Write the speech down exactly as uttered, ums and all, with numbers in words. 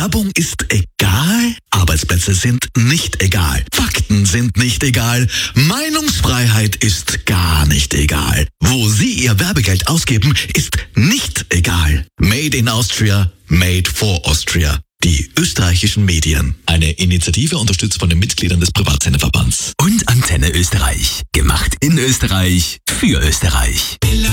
Werbung ist egal, Arbeitsplätze sind nicht egal, Fakten sind nicht egal, Meinungsfreiheit ist gar nicht egal. Wo Sie Ihr Werbegeld ausgeben, ist nicht egal. Made in Austria, made for Austria. Die österreichischen Medien. Eine Initiative unterstützt von den Mitgliedern des Privatsenderverbands. Und Antenne Österreich. Gemacht in Österreich, für Österreich.